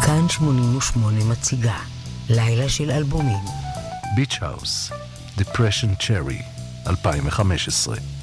כאן 88 מציגה לילה של אלבומים. ביץ' האוס, Depression Cherry, 2015.